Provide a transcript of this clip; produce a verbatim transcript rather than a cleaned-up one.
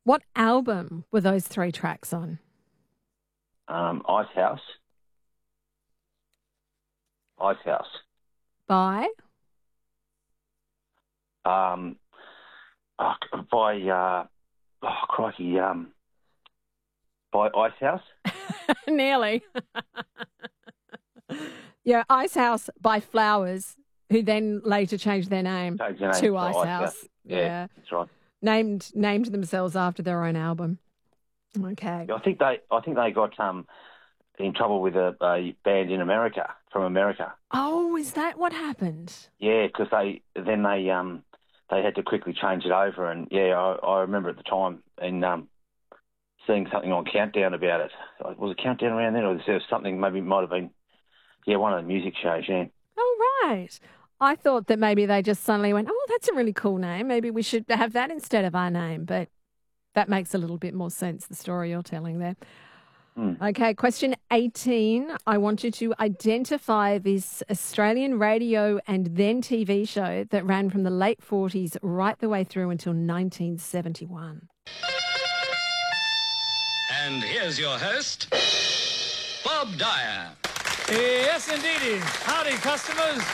What album were those three tracks on? Um, Ice House. Ice House. By? Um, oh, by, uh, oh, crikey, um, by Ice House. Nearly. Yeah, Ice House by Flowers, who then later changed their name Changed their name to to Ice Ice House. House. Yeah. Yeah, that's right. Named named themselves after their own album. Okay. I think they, I think they got um in trouble with a, a band in America from America. Oh, is that what happened? Yeah, because they then they um they had to quickly change it over, and yeah, I, I remember at the time and um seeing something on Countdown about it. Was it Countdown around then, or was there something? Maybe it might have been yeah one of the music shows. Yeah. Oh, right. I thought that maybe they just suddenly went, oh, that's a really cool name. Maybe we should have that instead of our name. But that makes a little bit more sense, the story you're telling there. Mm. Okay, question eighteen. I want you to identify this Australian radio and then T V show that ran from the late forties right the way through until nineteen seventy-one. And here's your host, Bob Dyer. Yes, indeedy. Howdy, customers.